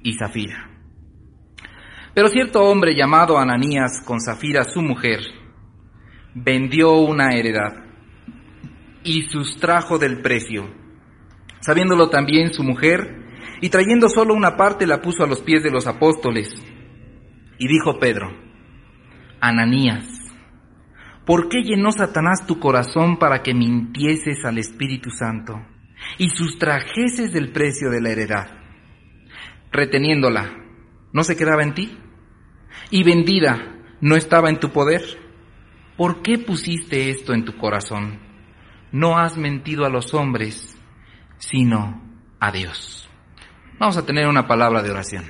y Zafira. Pero cierto hombre llamado Ananías, con Zafira su mujer, vendió una heredad y sustrajo del precio, sabiéndolo también su mujer, y trayendo solo una parte la puso a los pies de los apóstoles. Y dijo Pedro: Ananías, ¿por qué llenó Satanás tu corazón para que mintieses al Espíritu Santo y sustrajeses del precio de la heredad? Reteniéndola, ¿no se quedaba en ti? Y vendida, ¿no estaba en tu poder? ¿Por qué pusiste esto en tu corazón? No has mentido a los hombres, sino a Dios. Vamos a tener una palabra de oración.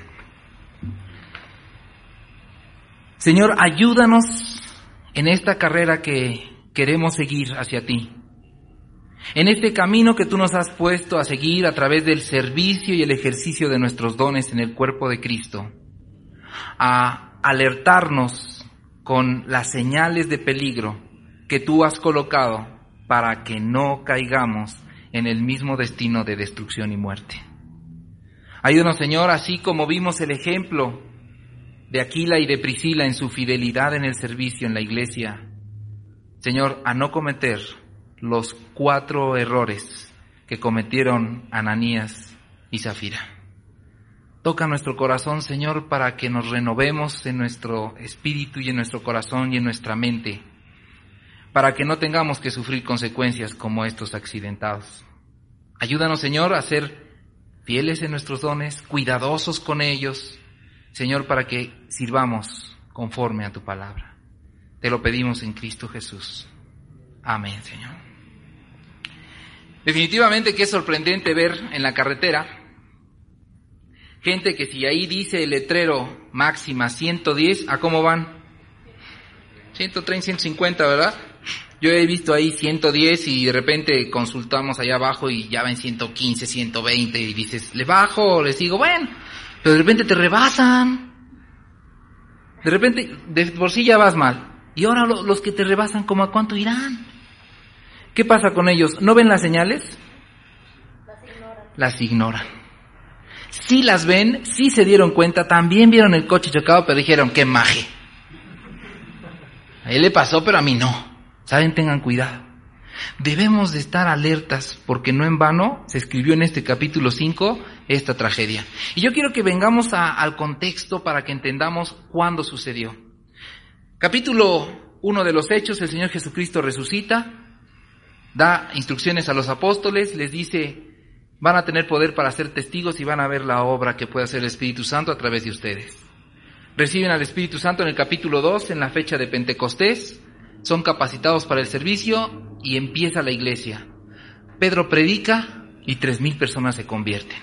Señor, ayúdanos en esta carrera que queremos seguir hacia ti. En este camino que tú nos has puesto a seguir a través del servicio y el ejercicio de nuestros dones en el cuerpo de Cristo. A alertarnos con las señales de peligro que tú has colocado para que no caigamos en el mismo destino de destrucción y muerte. Ayúdanos, Señor, así como vimos el ejemplo de Aquila y de Priscila en su fidelidad en el servicio en la iglesia, Señor, a no cometer los 4 errores que cometieron Ananías y Zafira. Toca nuestro corazón, Señor, para que nos renovemos en nuestro espíritu y en nuestro corazón y en nuestra mente, para que no tengamos que sufrir consecuencias como estos accidentados. Ayúdanos, Señor, a ser fieles en nuestros dones, cuidadosos con ellos, Señor, para que sirvamos conforme a tu palabra. Te lo pedimos en Cristo Jesús. Amén, Señor. Definitivamente que es sorprendente ver en la carretera gente que si ahí dice el letrero máxima 110, ¿a cómo van? 130, 150, ¿verdad? Yo he visto ahí 110 y de repente consultamos allá abajo y ya ven 115, 120 y dices, ¿le bajo o le sigo? Bueno, pero de repente te rebasan. De repente, de por sí ya vas mal. Y ahora los que te rebasan, ¿cómo a cuánto irán? ¿Qué pasa con ellos? ¿No ven las señales? Las ignoran. Sí las ven, sí se dieron cuenta, también vieron el coche chocado, pero dijeron, ¡qué maje! A él le pasó, pero a mí no. ¿Saben? Tengan cuidado. Debemos de estar alertas, porque no en vano se escribió en este capítulo 5 esta tragedia. Y yo quiero que vengamos al contexto para que entendamos cuándo sucedió. Capítulo 1 de los Hechos, el Señor Jesucristo resucita, da instrucciones a los apóstoles, les dice, van a tener poder para ser testigos y van a ver la obra que puede hacer el Espíritu Santo a través de ustedes. Reciben al Espíritu Santo en el capítulo 2, en la fecha de Pentecostés, son capacitados para el servicio y empieza la iglesia. Pedro predica y 3,000 personas se convierten.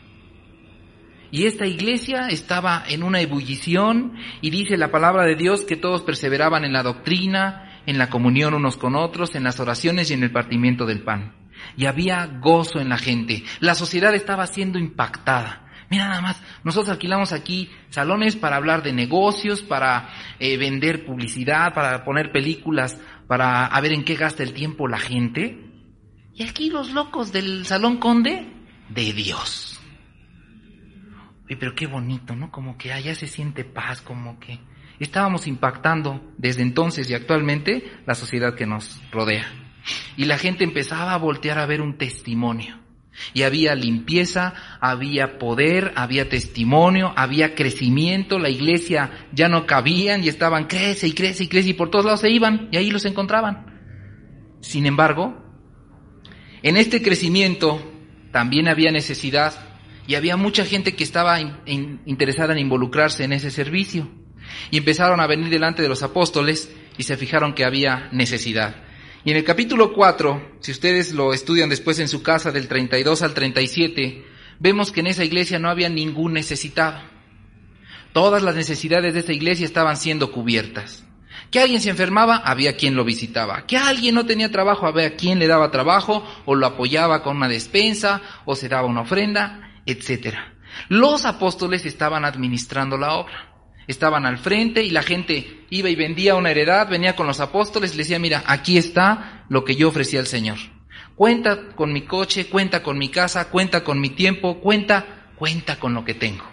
Y esta iglesia estaba en una ebullición y dice la palabra de Dios que todos perseveraban en la doctrina, en la comunión unos con otros, en las oraciones y en el partimiento del pan. Y había gozo en la gente. La sociedad estaba siendo impactada. Mira nada más, nosotros alquilamos aquí salones para hablar de negocios, para vender publicidad, para poner películas, para a ver en qué gasta el tiempo la gente. Y aquí los locos del Salón Conde, de Dios. Oye, pero qué bonito, ¿no? Como que allá se siente paz, como que estábamos impactando desde entonces y actualmente la sociedad que nos rodea. Y la gente empezaba a voltear a ver un testimonio. Y había limpieza, había poder, había testimonio, había crecimiento. La iglesia ya no cabían y estaban crece y crece y crece y por todos lados se iban y ahí los encontraban. Sin embargo, en este crecimiento también había necesidad y había mucha gente que estaba interesada en involucrarse en ese servicio. Y empezaron a venir delante de los apóstoles y se fijaron que había necesidad. Y en el capítulo 4, si ustedes lo estudian después en su casa del 32 al 37, vemos que en esa iglesia no había ningún necesitado. Todas las necesidades de esa iglesia estaban siendo cubiertas. Que alguien se enfermaba, había quien lo visitaba. Que alguien no tenía trabajo, había quien le daba trabajo, o lo apoyaba con una despensa, o se daba una ofrenda, etc. Los apóstoles estaban administrando la obra. Estaban al frente y la gente iba y vendía una heredad, venía con los apóstoles y les decía, mira, aquí está lo que yo ofrecí al Señor. Cuenta con mi coche, cuenta con mi casa, cuenta con mi tiempo, cuenta con lo que tengo.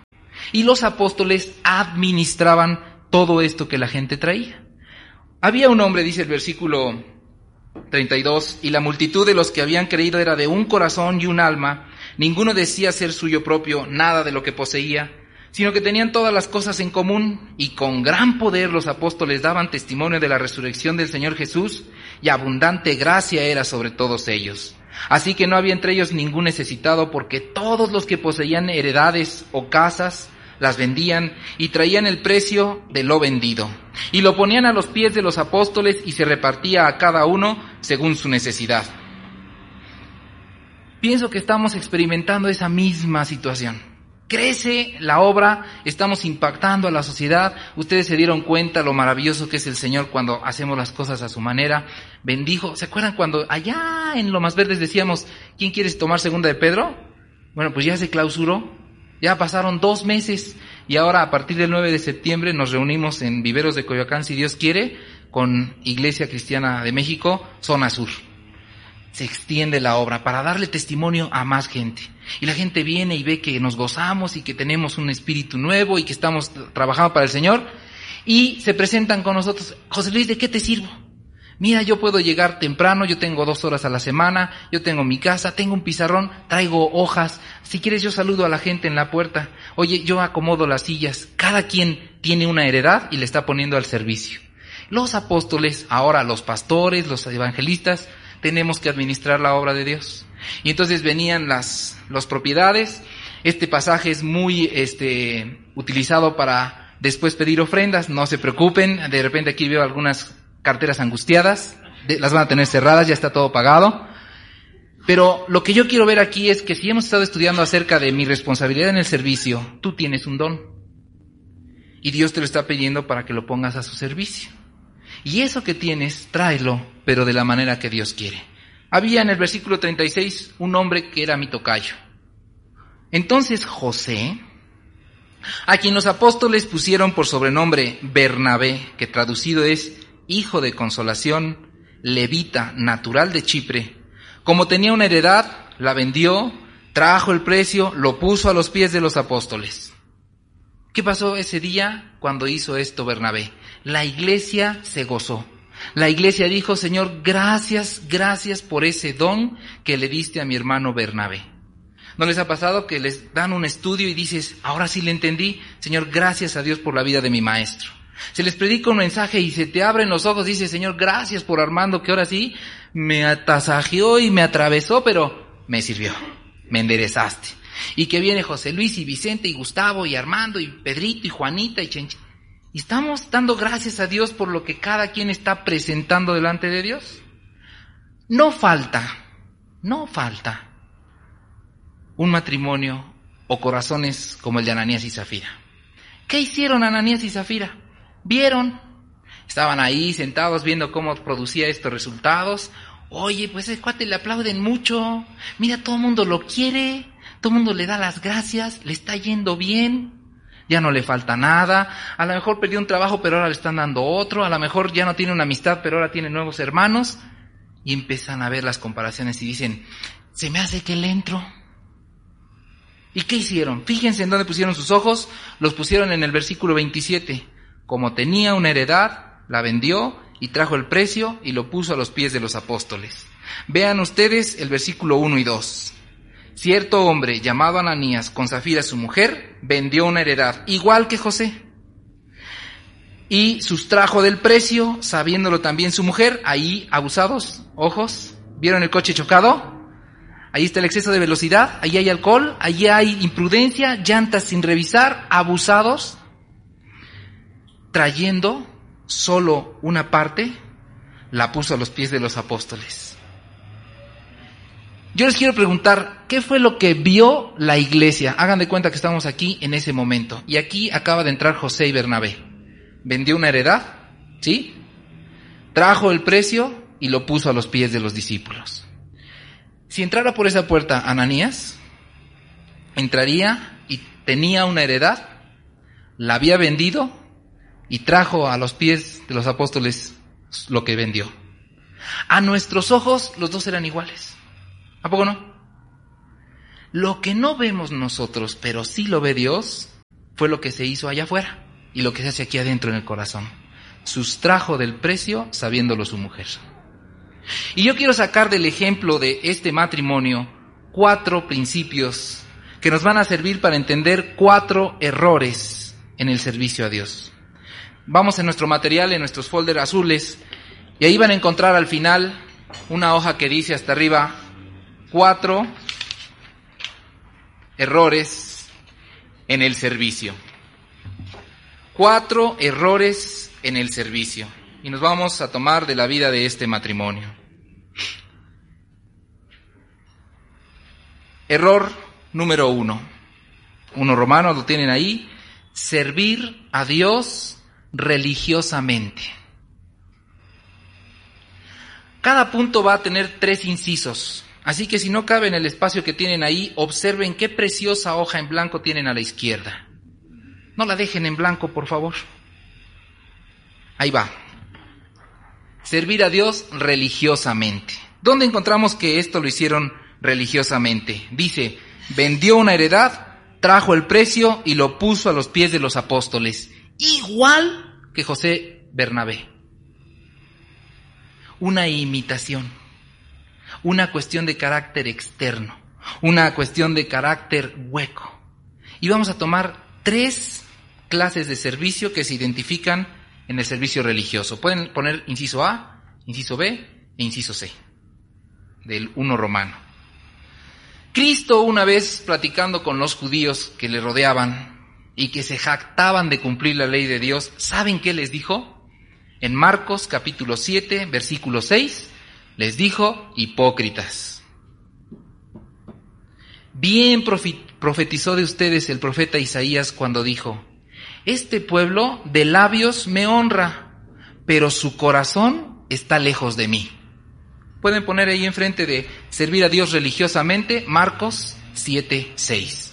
Y los apóstoles administraban todo esto que la gente traía. Había un hombre, dice el versículo 32, y la multitud de los que habían creído era de un corazón y un alma. Ninguno decía ser suyo propio nada de lo que poseía, sino que tenían todas las cosas en común, y con gran poder los apóstoles daban testimonio de la resurrección del Señor Jesús, y abundante gracia era sobre todos ellos. Así que no había entre ellos ningún necesitado, porque todos los que poseían heredades o casas las vendían y traían el precio de lo vendido, y lo ponían a los pies de los apóstoles, y se repartía a cada uno según su necesidad. Pienso que estamos experimentando esa misma situación. Crece la obra, estamos impactando a la sociedad. Ustedes se dieron cuenta lo maravilloso que es el Señor cuando hacemos las cosas a su manera. Bendijo. ¿Se acuerdan cuando allá en Lomas Verdes decíamos, ¿quién quiere tomar segunda de Pedro? Bueno, pues ya se clausuró. Ya pasaron 2 meses y ahora a partir del 9 de septiembre nos reunimos en Viveros de Coyoacán, si Dios quiere, con Iglesia Cristiana de México, Zona Sur. Se extiende la obra para darle testimonio a más gente. Y la gente viene y ve que nos gozamos y que tenemos un espíritu nuevo y que estamos trabajando para el Señor. Y se presentan con nosotros. José Luis, ¿de qué te sirvo? Mira, yo puedo llegar temprano, yo tengo 2 horas a la semana, yo tengo mi casa, tengo un pizarrón, traigo hojas. Si quieres yo saludo a la gente en la puerta. Oye, yo acomodo las sillas. Cada quien tiene una heredad y le está poniendo al servicio. Los apóstoles, ahora los pastores, los evangelistas, tenemos que administrar la obra de Dios. Y entonces venían las propiedades. Este pasaje es muy utilizado para después pedir ofrendas. No se preocupen, de repente aquí veo algunas carteras angustiadas, las van a tener cerradas, ya está todo pagado. Pero lo que yo quiero ver aquí es que si hemos estado estudiando acerca de mi responsabilidad en el servicio, tú tienes un don. Y Dios te lo está pidiendo para que lo pongas a su servicio. Y eso que tienes, tráelo, pero de la manera que Dios quiere. Había en el versículo 36 un hombre que era mi tocayo. Entonces José, a quien los apóstoles pusieron por sobrenombre Bernabé, que traducido es hijo de consolación, levita, natural de Chipre, como tenía una heredad, la vendió, trajo el precio, lo puso a los pies de los apóstoles. ¿Qué pasó ese día cuando hizo esto Bernabé? La iglesia se gozó. La iglesia dijo, Señor, gracias por ese don que le diste a mi hermano Bernabé. ¿No les ha pasado que les dan un estudio y dices, ahora sí le entendí? Señor, gracias a Dios por la vida de mi maestro. Se les predica un mensaje y se te abren los ojos, dice, Señor, gracias por Armando, que ahora sí me atasajeó y me atravesó, pero me sirvió, me enderezaste. Y que viene José Luis y Vicente y Gustavo y Armando y Pedrito y Juanita y Chencha. Y estamos dando gracias a Dios por lo que cada quien está presentando delante de Dios. No falta un matrimonio o corazones como el de Ananías y Zafira. ¿Qué hicieron Ananías y Zafira? Vieron, estaban ahí sentados viendo cómo producía estos resultados. Oye, pues a ese cuate le aplauden mucho. Mira, todo el mundo lo quiere, todo el mundo le da las gracias, le está yendo bien. Ya no le falta nada, a lo mejor perdió un trabajo pero ahora le están dando otro, a lo mejor ya no tiene una amistad pero ahora tiene nuevos hermanos, y empiezan a ver las comparaciones y dicen, se me hace que le entro. ¿Y qué hicieron? Fíjense en dónde pusieron sus ojos, los pusieron en el versículo 27, como tenía una heredad, la vendió y trajo el precio y lo puso a los pies de los apóstoles. Vean ustedes el versículo 1 y 2. Cierto hombre llamado Ananías, con Zafira su mujer, vendió una heredad, igual que José, y sustrajo del precio, sabiéndolo también su mujer. Ahí, abusados, ojos, ¿vieron el coche chocado? Ahí está el exceso de velocidad, ahí hay alcohol, ahí hay imprudencia, llantas sin revisar, abusados, trayendo solo una parte, la puso a los pies de los apóstoles. Yo les quiero preguntar, ¿qué fue lo que vio la iglesia? Hagan de cuenta que estamos aquí en ese momento. Y aquí acaba de entrar José y Bernabé. Vendió una heredad, ¿sí? Trajo el precio y lo puso a los pies de los discípulos. Si entrara por esa puerta Ananías, entraría y tenía una heredad, la había vendido y trajo a los pies de los apóstoles lo que vendió. A nuestros ojos los dos eran iguales. ¿A poco no? Lo que no vemos nosotros, pero sí lo ve Dios, fue lo que se hizo allá afuera y lo que se hace aquí adentro en el corazón. Sustrajo del precio sabiéndolo su mujer. Y yo quiero sacar del ejemplo de este matrimonio 4 principios que nos van a servir para entender 4 errores en el servicio a Dios. Vamos en nuestro material, en nuestros folders azules, y ahí van a encontrar al final una hoja que dice hasta arriba 4 errores en el servicio. 4 errores en el servicio. Y nos vamos a tomar de la vida de este matrimonio. Error número 1. 1 Romanos, lo tienen ahí. Servir a Dios religiosamente. Cada punto va a tener 3 incisos. Así que si no cabe en el espacio que tienen ahí, observen qué preciosa hoja en blanco tienen a la izquierda. No la dejen en blanco, por favor. Ahí va. Servir a Dios religiosamente. ¿Dónde encontramos que esto lo hicieron religiosamente? Dice, vendió una heredad, trajo el precio y lo puso a los pies de los apóstoles. Igual que José Bernabé. Una imitación. Una cuestión de carácter externo. Una cuestión de carácter hueco. Y vamos a tomar 3 clases de servicio que se identifican en el servicio religioso. Pueden poner inciso A, inciso B e inciso C del 1 Romano. Cristo, una vez platicando con los judíos que le rodeaban y que se jactaban de cumplir la ley de Dios, ¿saben qué les dijo? En Marcos capítulo 7, versículo 6, les dijo, hipócritas. Bien profetizó de ustedes el profeta Isaías cuando dijo, este pueblo de labios me honra, pero su corazón está lejos de mí. Pueden poner ahí enfrente de servir a Dios religiosamente, Marcos 7, 6.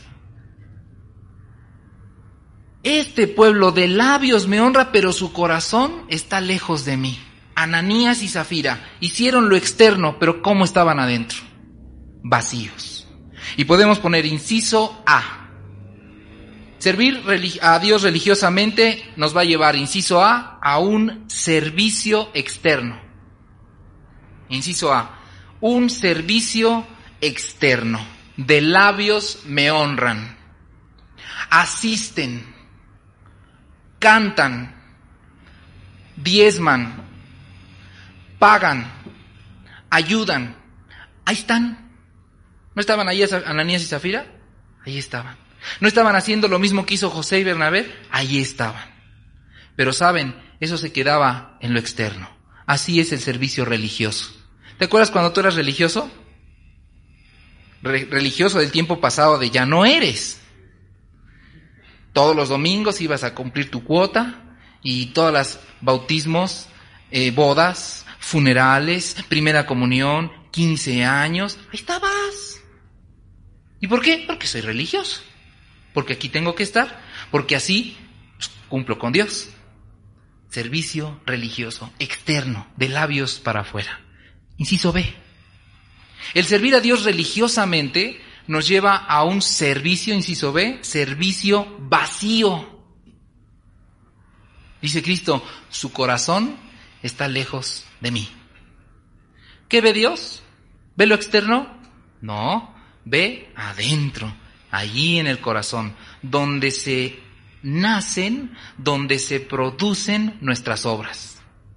Este pueblo de labios me honra, pero su corazón está lejos de mí. Ananías y Zafira hicieron lo externo, pero ¿cómo estaban adentro? Vacíos. Y podemos poner inciso A. Servir a Dios religiosamente nos va a llevar, inciso a un servicio externo. Inciso A, un servicio externo. De labios me honran. Asisten, cantan, diezman, pagan, ayudan. Ahí están. ¿No estaban ahí Ananías y Zafira? Ahí estaban. ¿No estaban haciendo lo mismo que hizo José y Bernabé? Ahí estaban. Pero saben, eso se quedaba en lo externo. Así es el servicio religioso. ¿Te acuerdas cuando tú eras religioso? Religioso del tiempo pasado de ya no eres. Todos los domingos ibas a cumplir tu cuota y todas las bautismos, bodas, funerales, primera comunión, 15 años, ahí estabas. ¿Y por qué? Porque soy religioso. Porque aquí tengo que estar. Porque así cumplo con Dios. Servicio religioso, externo, de labios para afuera. Inciso B. El servir a Dios religiosamente nos lleva a un servicio, inciso B, servicio vacío. Dice Cristo, su corazón está lejos de mí. ¿Qué ve Dios? ¿Ve lo externo? No, ve adentro, allí en el corazón, donde se nacen, donde se producen nuestras obras.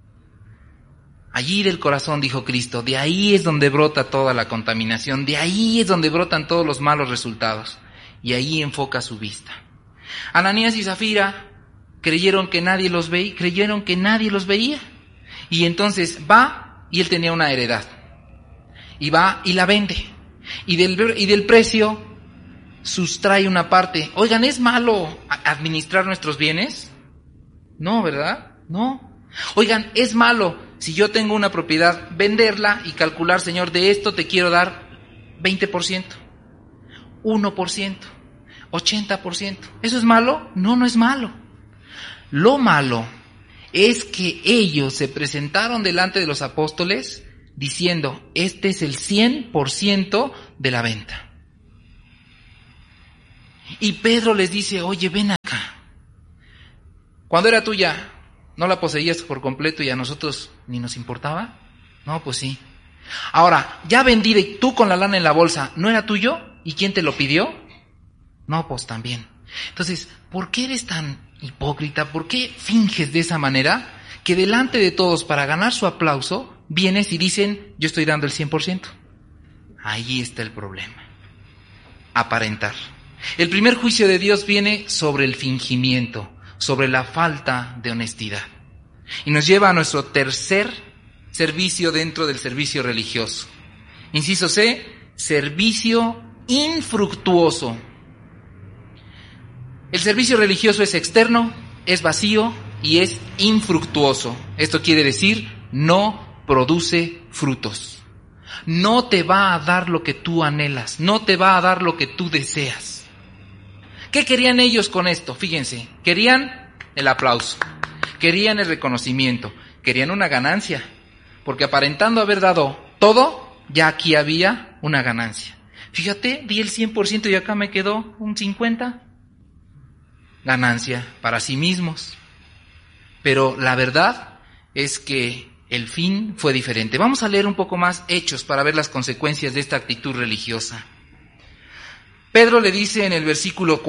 Allí del corazón, dijo Cristo, de ahí es donde brota toda la contaminación, de ahí es donde brotan todos los malos resultados, y ahí enfoca su vista. Ananías y Zafira creyeron que nadie los veía, y entonces va, y él tenía una heredad, y va y la vende, y del precio sustrae una parte. Oigan, ¿es malo administrar nuestros bienes? No, ¿verdad? No. Oigan, ¿es malo si yo tengo una propiedad, venderla y calcular, Señor, de esto te quiero dar 20%, 1%, 80%? ¿Eso es malo? No, no es malo. Lo malo es que ellos se presentaron delante de los apóstoles diciendo, este es el 100% de la venta. Y Pedro les dice, oye, ven acá, Cuando era tuya, ¿no la poseías por completo y a nosotros ni nos importaba? No, pues sí. Ahora, ya vendí y tú con la lana en la bolsa, ¿no era tuyo? ¿Y quién te lo pidió? No, pues también. Entonces, ¿por qué eres tan hipócrita? ¿Por qué finges de esa manera que delante de todos, para ganar su aplauso, vienes y dicen, yo estoy dando el 100%? Ahí está el problema. Aparentar. El primer juicio de Dios viene sobre el fingimiento, sobre la falta de honestidad. Y nos lleva a nuestro tercer servicio dentro del servicio religioso. Inciso C, servicio infructuoso. El servicio religioso es externo, es vacío y es infructuoso. Esto quiere decir, no produce frutos. No te va a dar lo que tú anhelas, no te va a dar lo que tú deseas. ¿Qué querían ellos con esto? Fíjense, querían el aplauso, querían el reconocimiento, querían una ganancia, porque aparentando haber dado todo, ya aquí había una ganancia. Fíjate, di el 100% y acá me quedó un 50%. Ganancia para sí mismos. Pero la verdad es que el fin fue diferente. Vamos a leer un poco más Hechos para ver las consecuencias de esta actitud religiosa. Pedro le dice en el versículo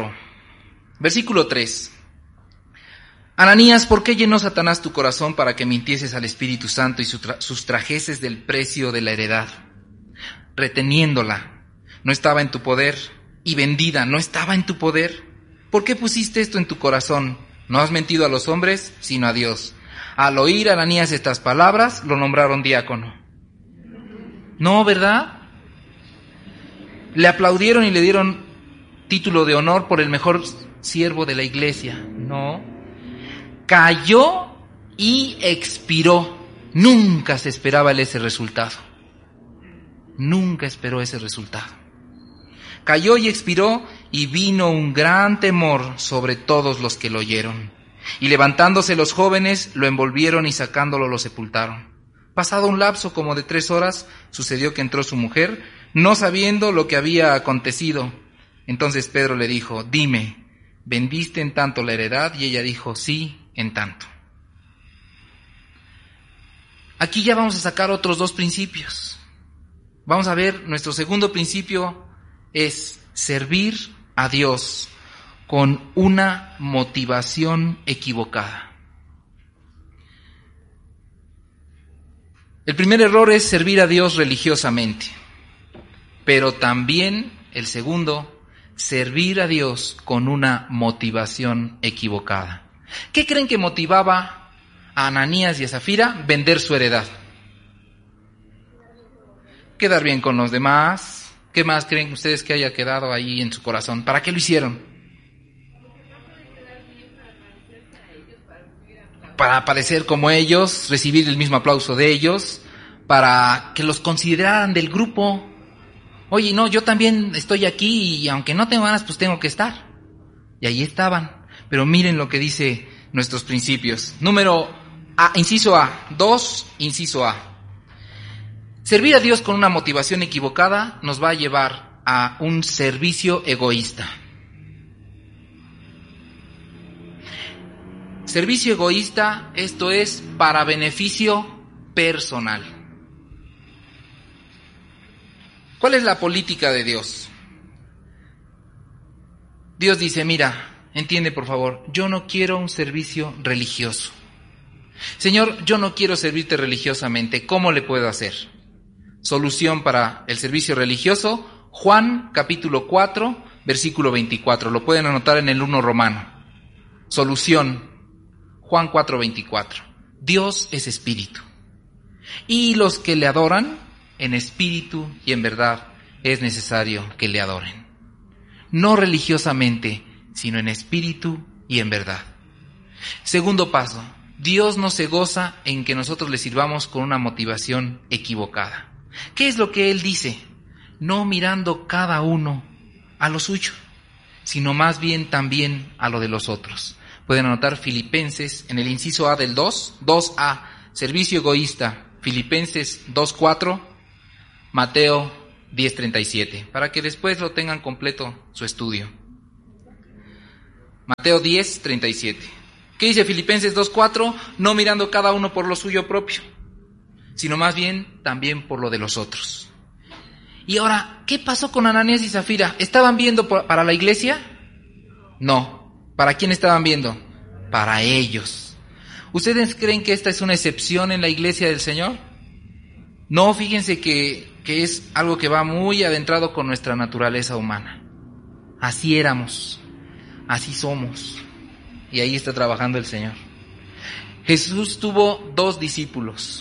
3, Ananías, ¿por qué llenó Satanás tu corazón para que mintieses al Espíritu Santo y sustrajeses del precio de la heredad? Reteniéndola, no estaba en tu poder, y vendida, no estaba en tu poder. ¿Por qué pusiste esto en tu corazón? No has mentido a los hombres, sino a Dios. Al oír Ananías estas palabras, lo nombraron diácono. No, ¿verdad? Le aplaudieron y le dieron título de honor por el mejor siervo de la iglesia. No. Cayó y expiró. Nunca se esperaba ese resultado. Nunca esperó ese resultado. Cayó y expiró, y vino un gran temor sobre todos los que lo oyeron. Y levantándose los jóvenes, lo envolvieron y sacándolo lo sepultaron. Pasado un lapso como de 3 horas, sucedió que entró su mujer, no sabiendo lo que había acontecido. Entonces Pedro le dijo, dime, ¿vendiste en tanto la heredad? Y ella dijo, sí, en tanto. Aquí ya vamos a sacar otros 2 principios. Vamos a ver, nuestro segundo principio es servir a Dios con una motivación equivocada. El primer error es servir a Dios religiosamente, pero también el segundo, servir a Dios con una motivación equivocada. ¿Qué creen que motivaba a Ananías y a Zafira? Vender su heredad. Quedar bien con los demás. ¿Qué más creen ustedes que haya quedado ahí en su corazón? ¿Para qué lo hicieron? Para parecer como ellos, recibir el mismo aplauso de ellos, para que los consideraran del grupo. Oye, no, yo también estoy aquí y aunque no tengo ganas, pues tengo que estar. Y ahí estaban. Pero miren lo que dice nuestros principios. Inciso A, 2, inciso A. Servir a Dios con una motivación equivocada nos va a llevar a un servicio egoísta. Servicio egoísta, esto es para beneficio personal. ¿Cuál es la política de Dios? Dios dice, mira, entiende por favor, yo no quiero un servicio religioso. Señor, yo no quiero servirte religiosamente, ¿cómo le puedo hacer? Solución para el servicio religioso, Juan capítulo 4, versículo 24. Lo pueden anotar en el 1 Romano. Solución, Juan 4, 24. Dios es espíritu. Y los que le adoran, en espíritu y en verdad, es necesario que le adoren. No religiosamente, sino en espíritu y en verdad. Segundo paso, Dios no se goza en que nosotros le sirvamos con una motivación equivocada. ¿Qué es lo que Él dice? No mirando cada uno a lo suyo, sino más bien también a lo de los otros. Pueden anotar Filipenses en el inciso A del 2A, servicio egoísta, Filipenses 2:4, Mateo 10:37, para que después lo tengan completo su estudio. Mateo 10:37. ¿Qué dice Filipenses 2:4? No mirando cada uno por lo suyo propio, sino más bien también por lo de los otros. Y ahora, ¿qué pasó con Ananías y Zafira? ¿Estaban viendo para la iglesia? No. ¿Para quién estaban viendo? Para ellos. ¿Ustedes creen que esta es una excepción en la iglesia del Señor? No, fíjense que es algo que va muy adentrado con nuestra naturaleza humana. Así éramos, así somos, y ahí está trabajando el Señor. Jesús tuvo dos discípulos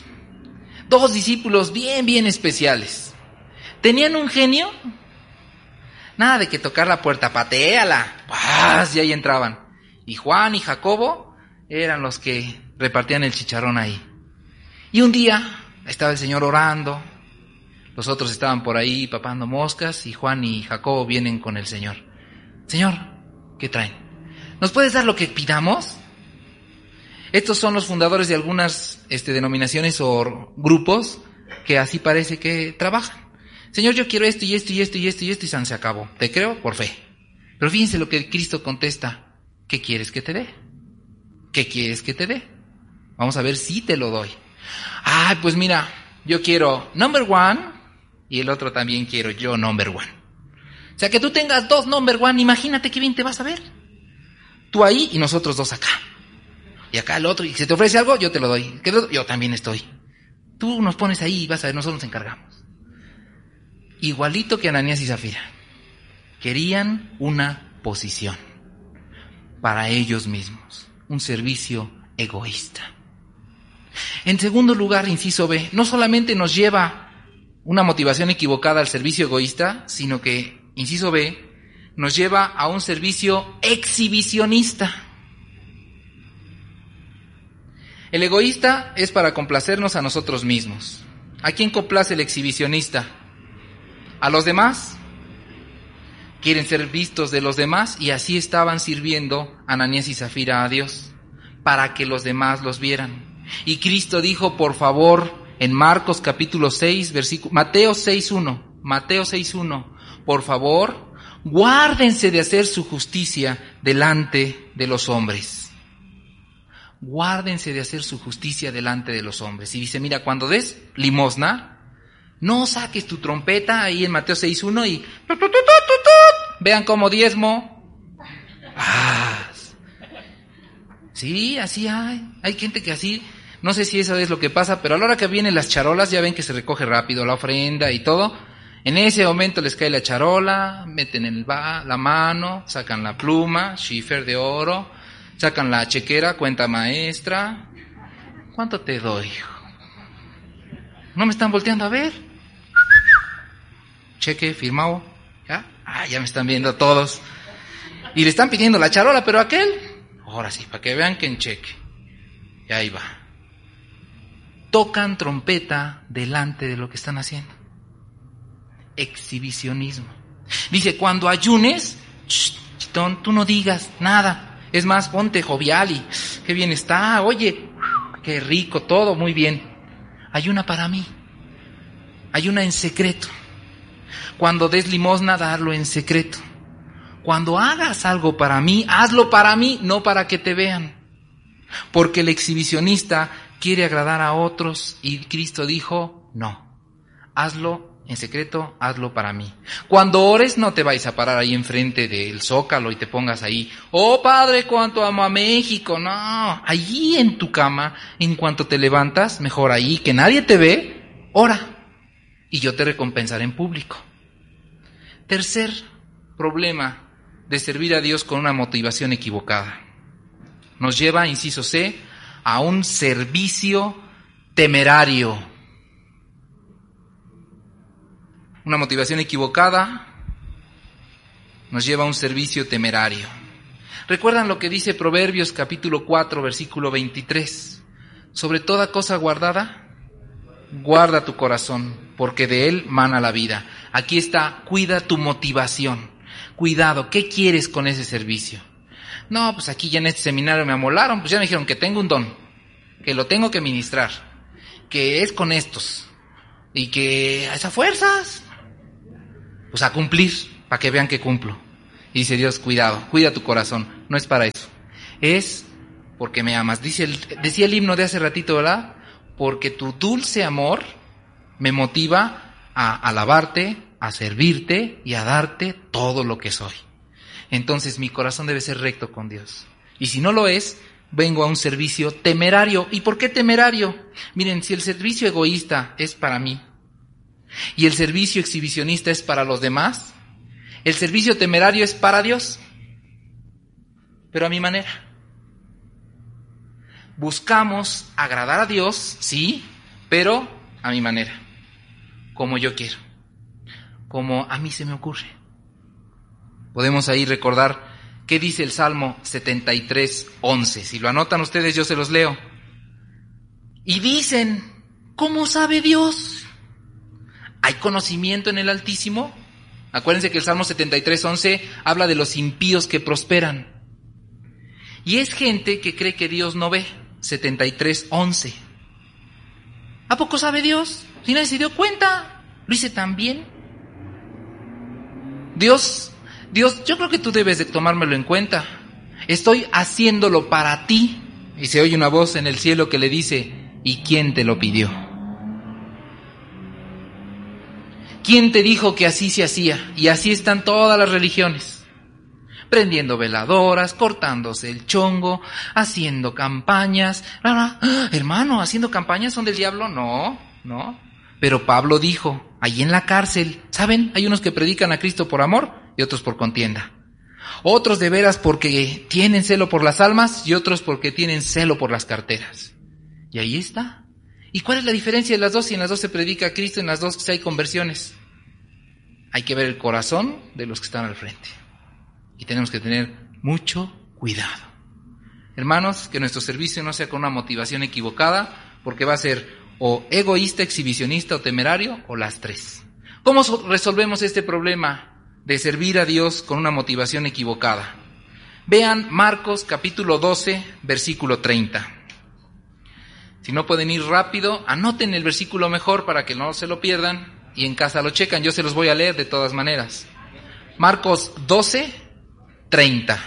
bien especiales. ¿Tenían un genio? Nada de que tocar la puerta, patéala, ¡paz! Y ahí entraban. Y Juan y Jacobo eran los que repartían el chicharrón ahí. Y un día estaba el Señor orando, los otros estaban por ahí papando moscas, y Juan y Jacobo vienen con el Señor. Señor, ¿qué traen? ¿Nos puedes dar lo que pidamos? Estos son los fundadores de algunas denominaciones o grupos que así parece que trabajan. Señor, yo quiero esto y esto y esto y esto y esto, y se acabó. Te creo por fe. Pero fíjense lo que Cristo contesta. ¿Qué quieres que te dé? ¿Qué quieres que te dé? Vamos a ver si te lo doy. Ay, pues mira, yo quiero number one y el otro también quiero yo number one. O sea, que tú tengas dos number one, imagínate qué bien te vas a ver. Tú ahí y nosotros dos acá. Y acá el otro, y si se te ofrece algo, yo te lo doy. Yo también estoy. Tú nos pones ahí y vas a ver, nosotros nos encargamos. Igualito que Ananías y Zafira. Querían una posición para ellos mismos. Un servicio egoísta. En segundo lugar, inciso B, no solamente nos lleva una motivación equivocada al servicio egoísta, sino que, inciso B, nos lleva a un servicio exhibicionista. El egoísta es para complacernos a nosotros mismos. ¿A quién complace el exhibicionista? ¿A los demás? Quieren ser vistos de los demás, y así estaban sirviendo Ananías y Zafira a Dios, para que los demás los vieran. Y Cristo dijo, por favor, en Marcos capítulo 6, Mateo 6:1, por favor, guárdense de hacer su justicia delante de los hombres. Guárdense de hacer su justicia delante de los hombres. Y dice, mira, cuando des limosna, no saques tu trompeta ahí en Mateo 6:1 y vean cómo diezmo. Sí, así hay. Hay gente que así, no sé si eso es lo que pasa, pero a la hora que vienen las charolas, ya ven que se recoge rápido la ofrenda y todo. En ese momento les cae la charola, meten la mano, sacan la pluma, schiffer de oro, sacan la chequera, cuenta maestra. ¿Cuánto te doy? ¿No me están volteando a ver? Cheque, firmado. ¿Ya? Ya me están viendo todos. Y le están pidiendo la charola, pero aquel, ahora sí, para que vean que en cheque. Y ahí va. Tocan trompeta delante de lo que están haciendo. Exhibicionismo. Dice, cuando ayunes, chitón, tú no digas nada. Es más, ponte jovial y qué bien está. Oye, qué rico, todo muy bien. Ayuna para mí. Ayuna en secreto. Cuando des limosna, darlo en secreto. Cuando hagas algo para mí, hazlo para mí, no para que te vean. Porque el exhibicionista quiere agradar a otros y Cristo dijo, no, hazlo en secreto, hazlo para mí. Cuando ores, no te vayas a parar ahí enfrente del Zócalo y te pongas ahí, oh Padre, cuánto amo a México. No, allí en tu cama, en cuanto te levantas, mejor ahí, que nadie te ve, ora y yo te recompensaré en público. Tercer problema de servir a Dios con una motivación equivocada. Nos lleva, inciso C, a un servicio temerario. Una motivación equivocada nos lleva a un servicio temerario. ¿Recuerdan lo que dice Proverbios capítulo 4, versículo 23? Sobre toda cosa guardada, guarda tu corazón, porque de él mana la vida. Aquí está, cuida tu motivación. Cuidado, ¿qué quieres con ese servicio? No, pues aquí ya en este seminario me amolaron, pues ya me dijeron que tengo un don, que lo tengo que ministrar, que es con estos, y que a esas fuerzas, pues a cumplir, para que vean que cumplo. Y dice Dios, cuidado, cuida tu corazón, no es para eso. Es porque me amas. Decía el himno de hace ratito, ¿verdad? Porque tu dulce amor me motiva a alabarte, a servirte y a darte todo lo que soy. Entonces mi corazón debe ser recto con Dios. Y si no lo es, vengo a un servicio temerario. ¿Y por qué temerario? Miren, si el servicio egoísta es para mí y el servicio exhibicionista es para los demás, el servicio temerario es para Dios, pero a mi manera. Buscamos agradar a Dios, sí, pero a mi manera, como yo quiero, como a mí se me ocurre. Podemos ahí recordar qué dice el Salmo 73:11. Si lo anotan ustedes, yo se los leo. Y dicen, ¿cómo sabe Dios? ¿Hay conocimiento en el Altísimo? Acuérdense que el Salmo 73:11 habla de los impíos que prosperan. Y es gente que cree que Dios no ve. 73:11. ¿A poco sabe Dios? Si nadie se dio cuenta, lo hice tan bien. Dios, yo creo que tú debes de tomármelo en cuenta. Estoy haciéndolo para ti. Y se oye una voz en el cielo que le dice, ¿y quién te lo pidió? ¿Quién te dijo que así se hacía? Y así están todas las religiones. Prendiendo veladoras, cortándose el chongo, haciendo campañas. Hermano, ¿haciendo campañas son del diablo? No. Pero Pablo dijo, ahí en la cárcel, ¿saben? Hay unos que predican a Cristo por amor y otros por contienda. Otros de veras porque tienen celo por las almas y otros porque tienen celo por las carteras. Y ahí está. ¿Y cuál es la diferencia de las dos? Si en las dos se predica a Cristo, en las dos hay conversiones. Hay que ver el corazón de los que están al frente. Y tenemos que tener mucho cuidado. Hermanos, que nuestro servicio no sea con una motivación equivocada, porque va a ser o egoísta, exhibicionista o temerario, o las tres. ¿Cómo resolvemos este problema de servir a Dios con una motivación equivocada? Vean Marcos capítulo 12, versículo 30. Si no pueden ir rápido, anoten el versículo mejor para que no se lo pierdan y en casa lo checan. Yo se los voy a leer de todas maneras. Marcos 12, 30.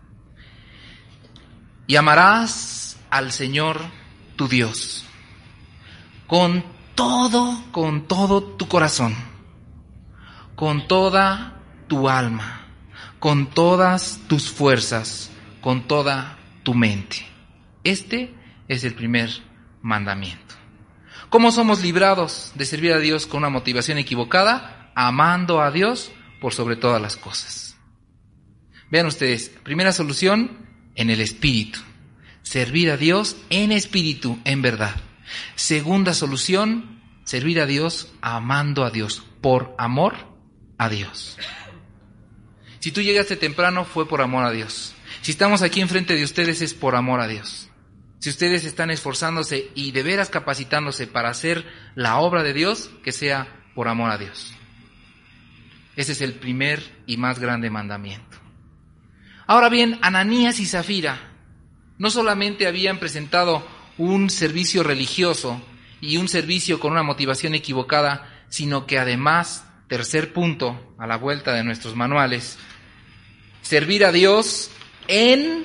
Y amarás al Señor tu Dios con todo tu corazón, con toda tu alma, con todas tus fuerzas, con toda tu mente. Este es el primer mandamiento. ¿Cómo somos librados de servir a Dios con una motivación equivocada? Amando a Dios por sobre todas las cosas. Vean ustedes, primera solución, en el espíritu. Servir a Dios en espíritu, en verdad. Segunda solución, servir a Dios amando a Dios, por amor a Dios. Si tú llegaste temprano, fue por amor a Dios. Si estamos aquí enfrente de ustedes, es por amor a Dios. Si ustedes están esforzándose y de veras capacitándose para hacer la obra de Dios, que sea por amor a Dios. Ese es el primer y más grande mandamiento. Ahora bien, Ananías y Zafira no solamente habían presentado un servicio religioso y un servicio con una motivación equivocada, sino que además, tercer punto, a la vuelta de nuestros manuales, servir a Dios en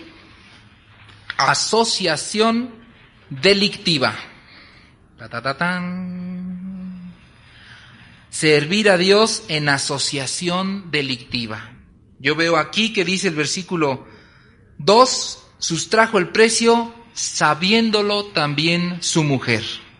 asociación delictiva. Servir a Dios en asociación delictiva. Yo veo aquí que dice el versículo 2, sustrajo el precio sabiéndolo también su mujer.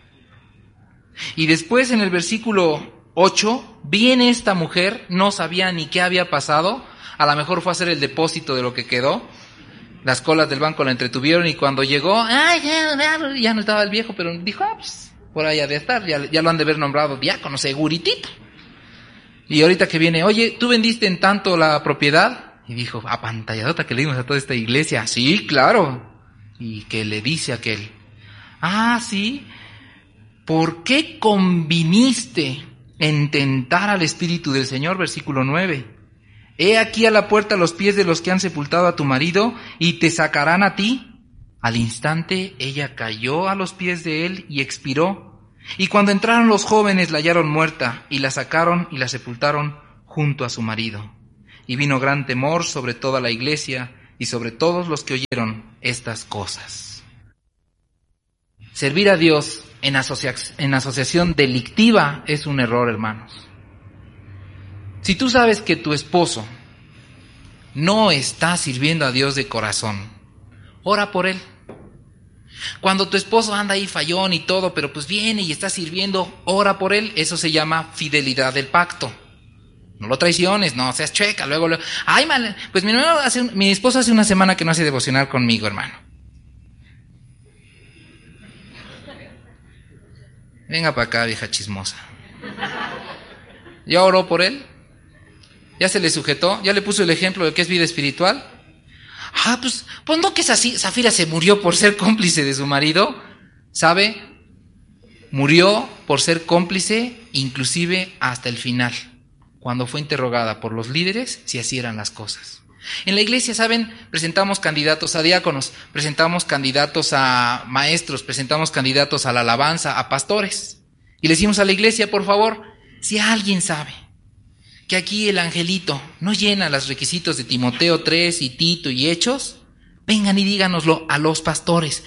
Y después en el versículo 8, viene esta mujer, no sabía ni qué había pasado, a lo mejor fue a hacer el depósito de lo que quedó, las colas del banco la entretuvieron y cuando llegó, ya no estaba el viejo, pero dijo, pues, por ahí ha de estar, ya lo han de haber nombrado diácono, seguritito. Y ahorita que viene, oye, ¿tú vendiste en tanto la propiedad? Y dijo, apantalladota que le dimos a toda esta iglesia. Sí, claro. Y que le dice aquel, sí, ¿por qué conviniste en tentar al Espíritu del Señor? Versículo 9. He aquí a la puerta los pies de los que han sepultado a tu marido y te sacarán a ti. Al instante ella cayó a los pies de él y expiró. Y cuando entraron los jóvenes la hallaron muerta y la sacaron y la sepultaron junto a su marido. Y vino gran temor sobre toda la iglesia y sobre todos los que oyeron estas cosas. Servir a Dios en asociación delictiva es un error, hermanos. Si tú sabes que tu esposo no está sirviendo a Dios de corazón, ora por él. Cuando tu esposo anda ahí fallón y todo, pero pues viene y está sirviendo, ora por él. Eso se llama fidelidad del pacto. No lo traiciones, no seas chueca. Luego, ay, mal, pues mi esposo hace una semana que no hace devocional conmigo, hermano. Venga para acá, vieja chismosa. ¿Ya oró por él? ¿Ya se le sujetó? ¿Ya le puso el ejemplo de que es vida espiritual? Pues no, que Zafira se murió por ser cómplice de su marido. ¿Sabe? Murió por ser cómplice inclusive hasta el final, cuando fue interrogada por los líderes si así eran las cosas. En la iglesia, ¿saben? Presentamos candidatos a diáconos, presentamos candidatos a maestros, presentamos candidatos a la alabanza, a pastores. Y le decimos a la iglesia, por favor, si alguien sabe que aquí el angelito no llena los requisitos de Timoteo 3 y Tito y Hechos, vengan y díganoslo a los pastores,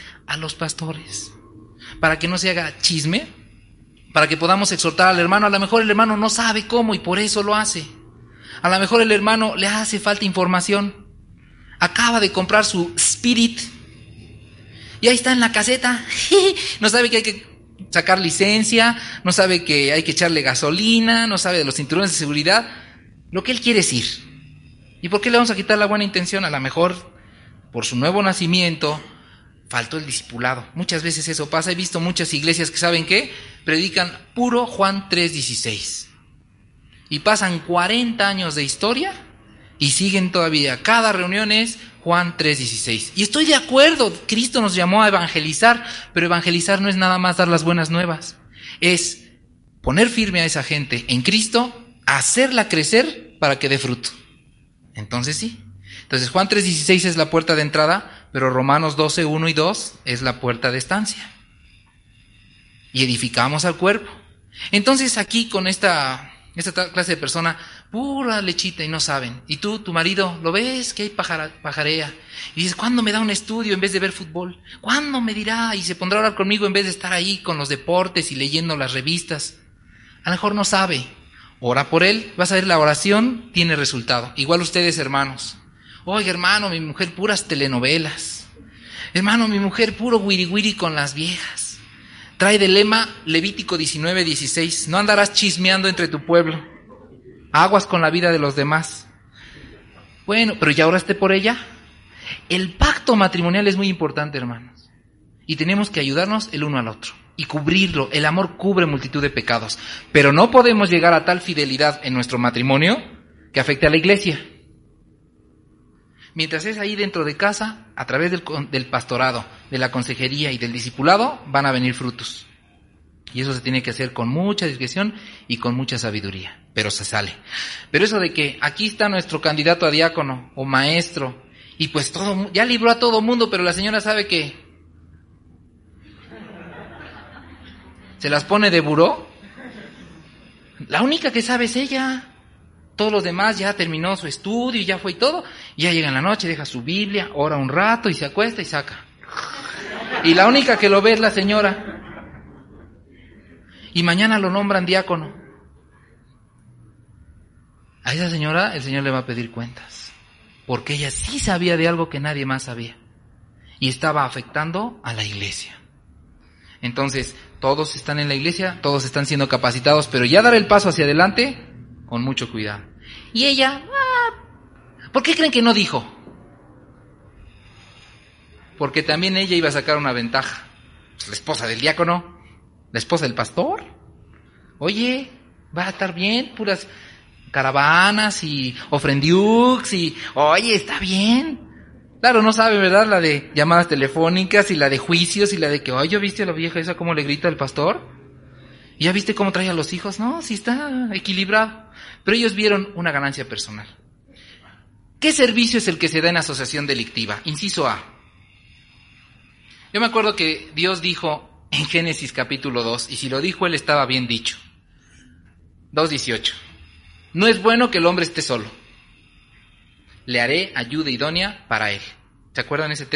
para que no se haga chisme, para que podamos exhortar al hermano. A lo mejor el hermano no sabe cómo y por eso lo hace. A lo mejor el hermano le hace falta información. Acaba de comprar su Spirit y ahí está en la caseta. No sabe que hay que sacar licencia, no sabe que hay que echarle gasolina, no sabe de los cinturones de seguridad. Lo que él quiere es ir. ¿Y por qué le vamos a quitar la buena intención? A lo mejor por su nuevo nacimiento faltó el discipulado. Muchas veces eso pasa. He visto muchas iglesias que, ¿saben qué? Predican puro Juan 3:16. Y pasan 40 años de historia y siguen todavía. Cada reunión es Juan 3:16. Y estoy de acuerdo, Cristo nos llamó a evangelizar, pero evangelizar no es nada más dar las buenas nuevas. Es poner firme a esa gente en Cristo, hacerla crecer para que dé fruto. Entonces sí. Entonces Juan 3:16 es la puerta de entrada, pero Romanos 12:1 y 2 es la puerta de estancia. Y edificamos al cuerpo. Entonces aquí con esta clase de persona, pura lechita y no saben. Y tú, tu marido, lo ves que hay pajarea. Y dices, ¿cuándo me da un estudio en vez de ver fútbol? ¿Cuándo me dirá? Y se pondrá a hablar conmigo en vez de estar ahí con los deportes y leyendo las revistas. A lo mejor no sabe. Ora por él. Vas a ver, la oración tiene resultado. Igual ustedes, hermanos. Oiga, hermano, mi mujer puras telenovelas. Hermano, mi mujer puro wiri wiri con las viejas. Trae de lema Levítico 19:16. No andarás chismeando entre tu pueblo. Aguas con la vida de los demás. Bueno, pero ¿ya oraste por ella? El pacto matrimonial es muy importante, hermanos. Y tenemos que ayudarnos el uno al otro. Y cubrirlo. El amor cubre multitud de pecados. Pero no podemos llegar a tal fidelidad en nuestro matrimonio que afecte a la iglesia. Mientras es ahí dentro de casa, a través del pastorado, de la consejería y del discipulado, van a venir frutos. Y eso se tiene que hacer con mucha discreción y con mucha sabiduría. Pero se sale. Pero eso de que aquí está nuestro candidato a diácono o maestro, y pues ya libró a todo mundo, pero la señora sabe que se las pone de buró. La única que sabe es ella. Todos los demás ya terminó su estudio y ya fue y todo. Y ya llega en la noche, deja su Biblia, ora un rato y se acuesta y saca. Y la única que lo ve es la señora. Y mañana lo nombran diácono. A esa señora el Señor le va a pedir cuentas. Porque ella sí sabía de algo que nadie más sabía. Y estaba afectando a la iglesia. Entonces, todos están en la iglesia, todos están siendo capacitados, pero ya dar el paso hacia adelante, con mucho cuidado. Y ella, ¿por qué creen que no dijo? Porque también ella iba a sacar una ventaja. Pues la esposa del diácono, la esposa del pastor. Oye, va a estar bien, puras caravanas y ofrendiux y, oye, está bien. Claro, no sabe, ¿verdad? La de llamadas telefónicas y la de juicios y la de que, oye, ¿viste a la vieja esa cómo le grita al pastor? ¿Y ya viste cómo trae a los hijos? No, sí está equilibrado. Pero ellos vieron una ganancia personal. ¿Qué servicio es el que se da en asociación delictiva? Inciso A. Yo me acuerdo que Dios dijo en Génesis capítulo 2, y si lo dijo él estaba bien dicho. 2:18. No es bueno que el hombre esté solo. le haré ayuda idónea para él. ¿Se acuerdan ese texto?